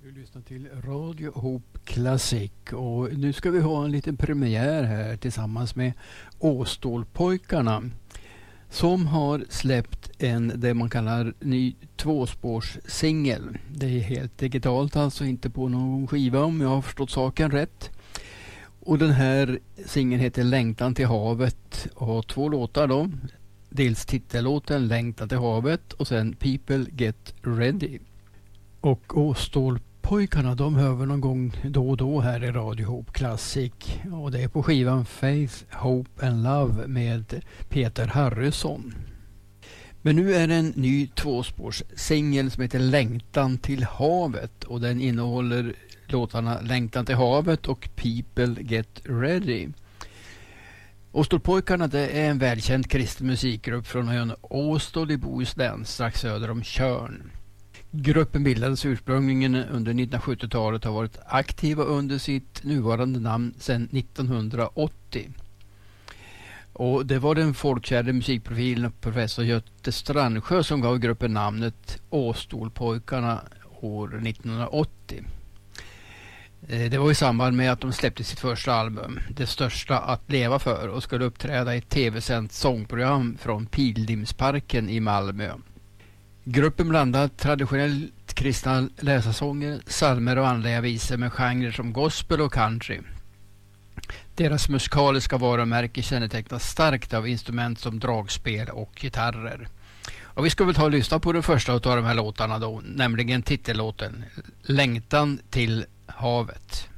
Du lyssnar till Radio Hope Classic och nu ska vi ha en liten premiär här tillsammans med Åstålpojkarna som har släppt det man kallar ny tvåspårssingel. Det är helt digitalt, alltså inte på någon skiva om jag har förstått saken rätt. Och den här singeln heter Längtan till havet och har 2 låtar då. Dels titellåten Längtan till havet och sen People Get Ready. Och Åstålpojkarna, de hör vi någon gång då och då här i Radio Hope Classic. Och det är på skivan Faith, Hope and Love med Peter Harrison. Men nu är det en ny tvåspårssingel som heter Längtan till havet. Och den innehåller låtarna Längtan till havet och People Get Ready. Åstålpojkarna, det är en välkänd kristen musikgrupp från ön Åstål i Bohuslän strax söder om Tjörn. Gruppen bildades ursprungligen under 1970-talet och har varit aktiva under sitt nuvarande namn sedan 1980. Och det var den folkkära musikprofilen professor Göte Strandsjö som gav gruppen namnet Åstålpojkarna år 1980. Det var i samband med att de släppte sitt första album, Det största att leva för, och skulle uppträda i ett tv-sänt sångprogram från Pilgrimsparken i Malmö. Gruppen blandar traditionellt kristna läsarsånger, psalmer och andliga visor med genrer som gospel och country. Deras musikaliska varumärke kännetecknas starkt av instrument som dragspel och gitarrer. Och vi ska väl ta och lyssna på den första av de här låtarna då, nämligen titellåten Längtan till havet.